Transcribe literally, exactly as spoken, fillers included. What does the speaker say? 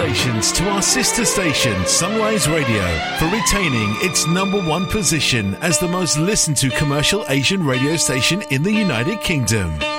congratulations to our sister station, Sunrise Radio, for retaining its number one position as the most listened to commercial Asian radio station in the United Kingdom.